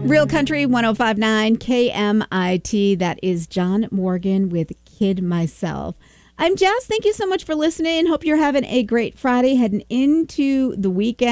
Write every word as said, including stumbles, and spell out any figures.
Real Country one oh five point nine K M I T. That is John Morgan with Kid Myself. I'm Jess. Thank you so much for listening. Hope you're having a great Friday heading into the weekend.